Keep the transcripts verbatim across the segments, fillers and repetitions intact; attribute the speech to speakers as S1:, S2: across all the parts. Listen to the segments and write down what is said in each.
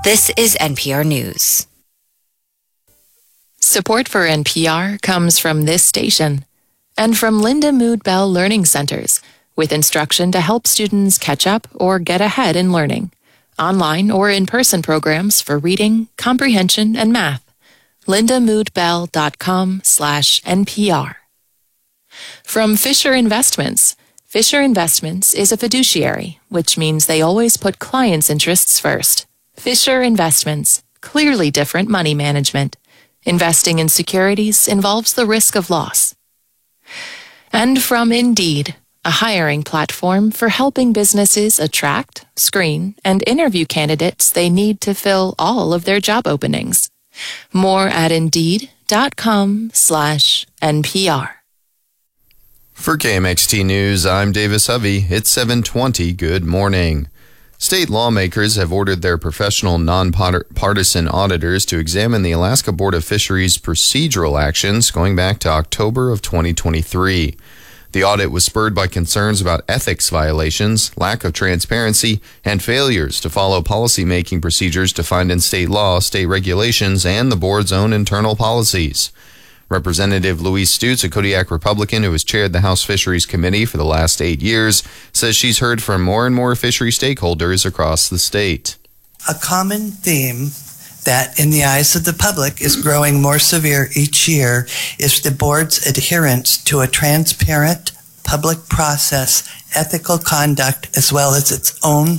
S1: This is N P R News.
S2: Support for N P R comes from this station and from Linda Mood Bell Learning Centers, with instruction to help students catch up or get ahead in learning. Online or in-person programs for reading, comprehension, and math. lindamoodbell.com slash NPR. From Fisher Investments. Fisher Investments is a fiduciary, which means they always put clients' interests first. Fisher Investments, clearly different money management. Investing in securities involves the risk of loss. And from Indeed, a hiring platform for helping businesses attract, screen, and interview candidates they need to fill all of their job openings. More at Indeed.com slash NPR.
S3: For K M X T News, I'm Davis Hovey. It's seven twenty. Good morning. State lawmakers have ordered their professional nonpartisan auditors to examine the Alaska Board of Fisheries procedural actions going back to October of twenty twenty-three. The audit was spurred by concerns about ethics violations, lack of transparency, and failures to follow policymaking procedures defined in state law, state regulations, and the board's own internal policies. Representative Louise Stutes, a Kodiak Republican who has chaired the House Fisheries Committee for the last eight years, says she's heard from more and more fishery stakeholders across the state.
S4: A common theme that in the eyes of the public is growing more severe each year is the board's adherence to a transparent public process, ethical conduct, as well as its own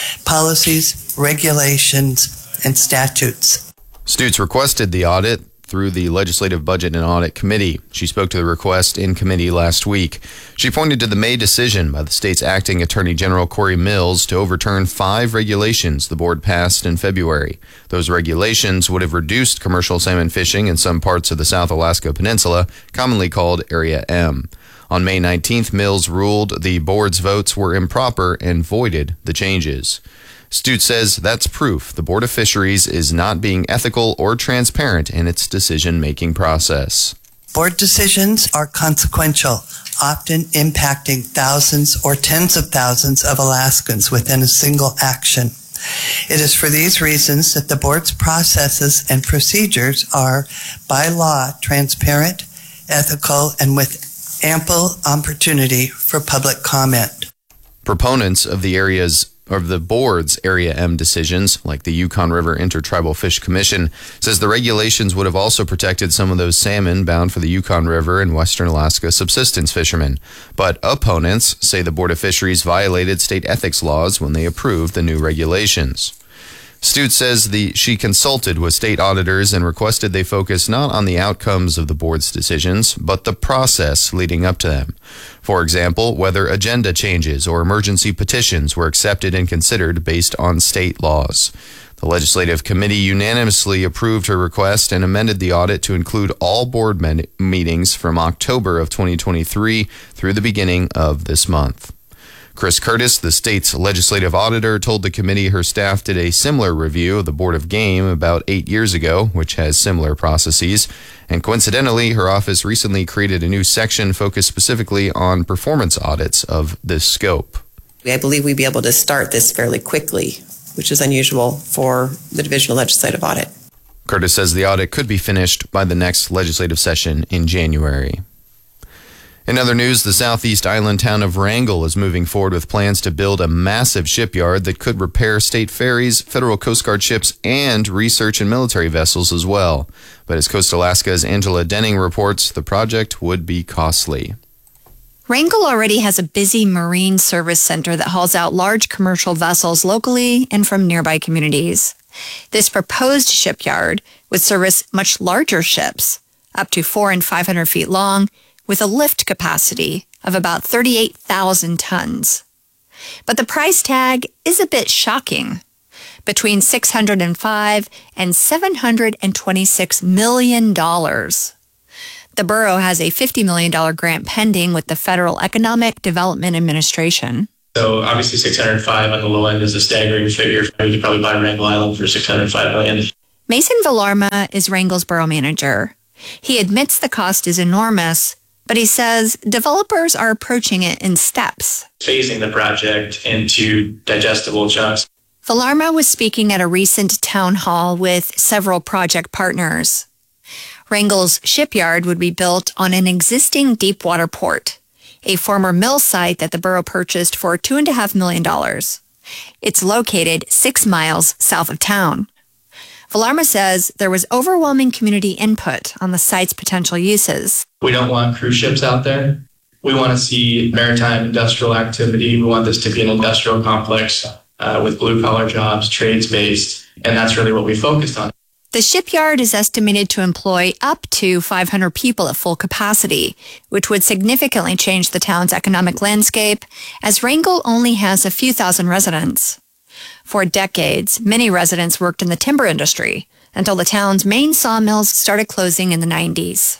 S4: policies, regulations, and statutes.
S3: Stutes requested the audit through the Legislative Budget and Audit Committee. She spoke to the request in committee last week. She pointed to the May decision by the state's acting Attorney General Corey Mills to overturn five regulations the board passed in February. Those regulations would have reduced commercial salmon fishing in some parts of the South Alaska Peninsula, commonly called Area M. On May nineteenth, Mills ruled the board's votes were improper and voided the changes. Stutes says that's proof the Board of Fisheries is not being ethical or transparent in its decision-making process.
S4: Board decisions are consequential, often impacting thousands or tens of thousands of Alaskans within a single action. It is for these reasons that the board's processes and procedures are, by law, transparent, ethical, and with ample opportunity for public comment.
S3: Proponents of the area's of the board's Area M decisions, like the Yukon River Intertribal Fish Commission, says the regulations would have also protected some of those salmon bound for the Yukon River and Western Alaska subsistence fishermen. But opponents say the Board of Fisheries violated state ethics laws when they approved the new regulations. Stutes says the she consulted with state auditors and requested they focus not on the outcomes of the board's decisions, but the process leading up to them. For example, whether agenda changes or emergency petitions were accepted and considered based on state laws. The Legislative Committee unanimously approved her request and amended the audit to include all board men- meetings from October of twenty twenty-three through the beginning of this month. Chris Curtis, the state's legislative auditor, told the committee her staff did a similar review of the Board of Game about eight years ago, which has similar processes. And coincidentally, her office recently created a new section focused specifically on performance audits of this scope.
S5: I believe we'd be able to start this fairly quickly, which is unusual for the Division of Legislative Audit.
S3: Curtis says the audit could be finished by the next legislative session in January. In other news, the southeast island town of Wrangell is moving forward with plans to build a massive shipyard that could repair state ferries, federal Coast Guard ships, and research and military vessels as well. But as Coast Alaska's Angela Denning reports, the project would be costly.
S6: Wrangell already has a busy marine service center that hauls out large commercial vessels locally and from nearby communities. This proposed shipyard would service much larger ships, up to four and five hundred feet long, with a lift capacity of about thirty-eight thousand tons. But the price tag is a bit shocking. Between six hundred five and seven hundred twenty-six million dollars. The borough has a fifty million dollars grant pending with the Federal Economic Development Administration.
S7: So obviously six hundred five on the low end is a staggering figure. We could probably buy Wrangell Island for six hundred five million dollars.
S6: Mason Villarma is Wrangell's borough manager. He admits the cost is enormous, but he says developers are approaching it in steps.
S7: Phasing the project into digestible chunks.
S6: Villarma was speaking at a recent town hall with several project partners. Wrangell's shipyard would be built on an existing deepwater port, a former mill site that the borough purchased for two point five million dollars. It's located six miles south of town. Villarma says there was overwhelming community input on the site's potential uses.
S7: We don't want cruise ships out there. We want to see maritime industrial activity. We want this to be an industrial complex uh, with blue-collar jobs, trades-based, and that's really what we focused on.
S6: The shipyard is estimated to employ up to five hundred people at full capacity, which would significantly change the town's economic landscape, as Wrangell only has a few thousand residents. For decades, many residents worked in the timber industry until the town's main sawmills started closing in the nineties.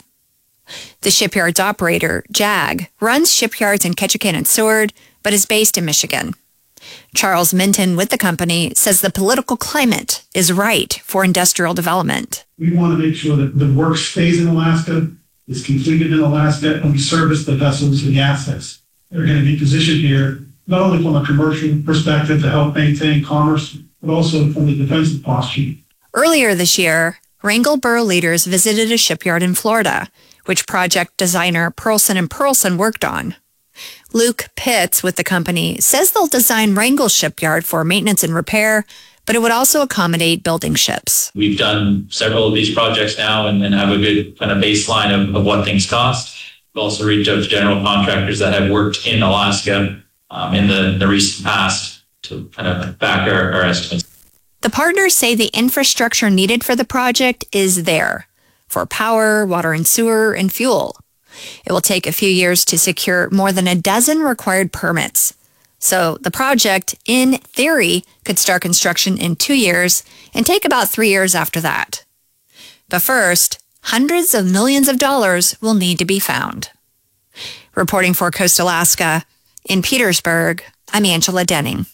S6: The shipyard's operator, JAG, runs shipyards in Ketchikan and Seward, but is based in Michigan. Charles Minton with the company says the political climate is right for industrial development.
S8: We want to make sure that the work stays in Alaska, is completed in Alaska, and we service the vessels and the assets that are going to be positioned here, not only from a commercial perspective to help maintain commerce, but also from the defensive posture.
S6: Earlier this year, Wrangell Borough leaders visited a shipyard in Florida, which project designer Pearlson and Pearlson worked on. Luke Pitts with the company says they'll design Wrangell Shipyard for maintenance and repair, but it would also accommodate building ships.
S9: We've done several of these projects now and, and have a good kind of baseline of, of what things cost. We've also reached out to general contractors that have worked in Alaska um, in the, the recent past to kind of back our, our estimates.
S6: The partners say the infrastructure needed for the project is there for power, water and sewer, and fuel. It will take a few years to secure more than a dozen required permits. So the project, in theory, could start construction in two years and take about three years after that. But first, hundreds of millions of dollars will need to be found. Reporting for Coast Alaska, in Petersburg, I'm Angela Denning.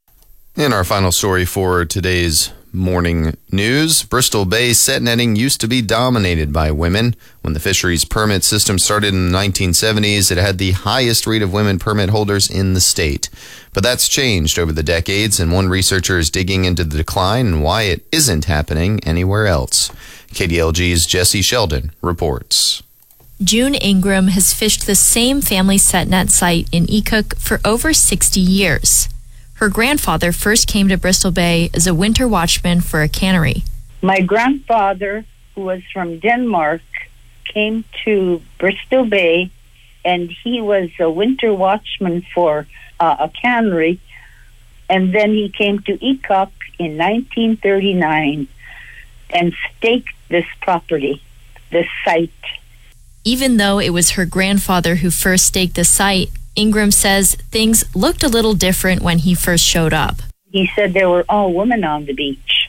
S3: In our final story for today's morning news, Bristol Bay set netting used to be dominated by women. When the fisheries permit system started in the nineteen seventies, it had the highest rate of women permit holders in the state. But that's changed over the decades, and one researcher is digging into the decline and why it isn't happening anywhere else. K D L G's Jesse Sheldon reports.
S10: June Ingram has fished the same family set net site in Ecook for over sixty years. Her grandfather first came to Bristol Bay as a winter watchman for a cannery.
S11: My grandfather, who was from Denmark, came to Bristol Bay, and he was a winter watchman for uh, a cannery. And then he came to Ecook in nineteen thirty-nine and staked this property, this site.
S10: Even though it was her grandfather who first staked the site, Ingram says things looked a little different when he first showed up.
S11: He said there were all women on the beach,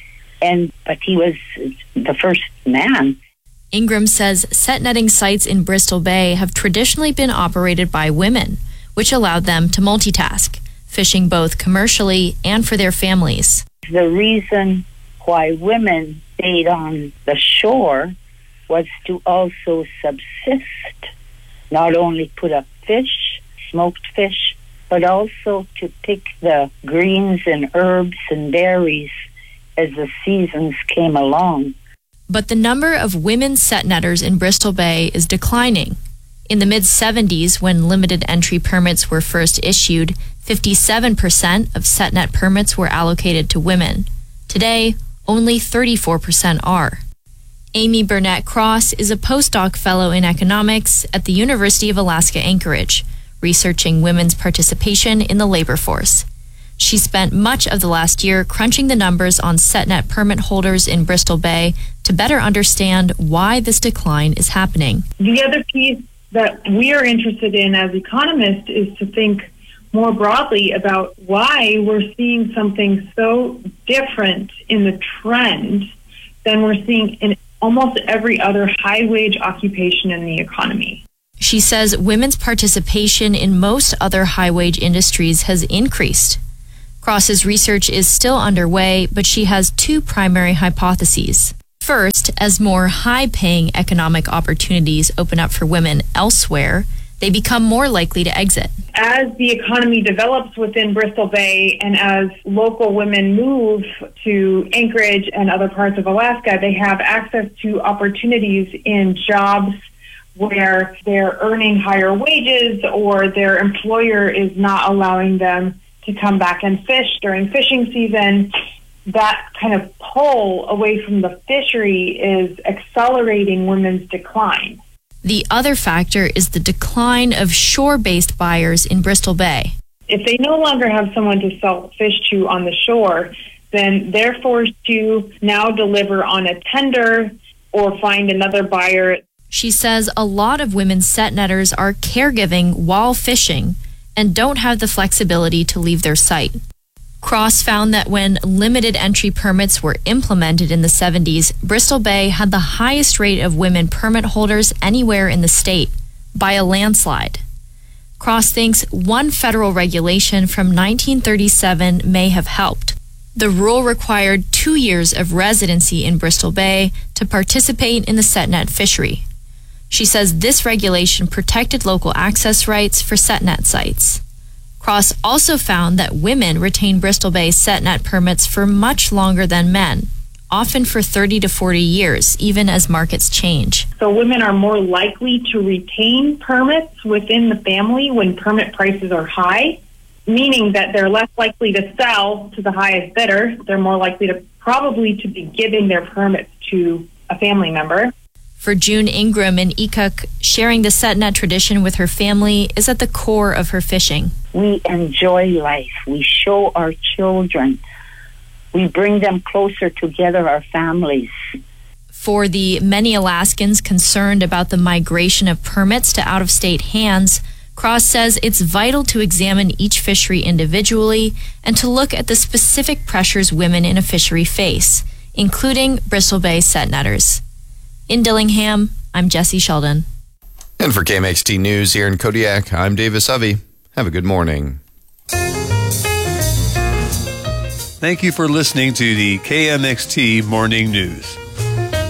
S11: and but he was the first man.
S10: Ingram says set netting sites in Bristol Bay have traditionally been operated by women, which allowed them to multitask, fishing both commercially and for their families.
S11: The reason why women stayed on the shore was to also subsist, not only put up fish, smoked fish, but also to pick the greens and herbs and berries as the seasons came along.
S10: But the number of women set netters in Bristol Bay is declining. In the mid seventies, when limited entry permits were first issued, fifty-seven percent of set net permits were allocated to women. Today, only thirty-four percent are. Amy Burnett Cross is a postdoc fellow in economics at the University of Alaska Anchorage, researching women's participation in the labor force. She spent much of the last year crunching the numbers on set net permit holders in Bristol Bay to better understand why this decline is happening.
S12: The other piece that we are interested in as economists is to think more broadly about why we're seeing something so different in the trend than we're seeing in almost every other high-wage occupation in the economy.
S10: She says women's participation in most other high-wage industries has increased. Cross's research is still underway, but she has two primary hypotheses. First, as more high-paying economic opportunities open up for women elsewhere, they become more likely to exit.
S12: As the economy develops within Bristol Bay and as local women move to Anchorage and other parts of Alaska, they have access to opportunities in jobs where they're earning higher wages or their employer is not allowing them to come back and fish during fishing season. That kind of pull away from the fishery is accelerating women's decline.
S10: The other factor is the decline of shore-based buyers in Bristol Bay.
S12: If they no longer have someone to sell fish to on the shore, then they're forced to now deliver on a tender or find another buyer.
S10: She says a lot of women set netters are caregiving while fishing and don't have the flexibility to leave their site. Cross found that when limited entry permits were implemented in the seventies, Bristol Bay had the highest rate of women permit holders anywhere in the state, by a landslide. Cross thinks one federal regulation from nineteen thirty-seven may have helped. The rule required two years of residency in Bristol Bay to participate in the setnet fishery. She says this regulation protected local access rights for setnet sites. Cross also found that women retain Bristol Bay setnet permits for much longer than men, often for thirty to forty years, even as markets change.
S12: So women are more likely to retain permits within the family when permit prices are high, meaning that they're less likely to sell to the highest bidder. They're more likely to probably to be giving their permits to a family member.
S10: For June Ingram in Ekuk, sharing the setnet tradition with her family is at the core of her fishing.
S11: We enjoy life. We show our children. We bring them closer together, our families.
S10: For the many Alaskans concerned about the migration of permits to out-of-state hands, Cross says it's vital to examine each fishery individually and to look at the specific pressures women in a fishery face, including Bristol Bay setnetters. In Dillingham, I'm Jesse Sheldon.
S3: And for K M X T News here in Kodiak, I'm Davis Hovey. Have a good morning.
S13: Thank you for listening to the K M X T Morning News.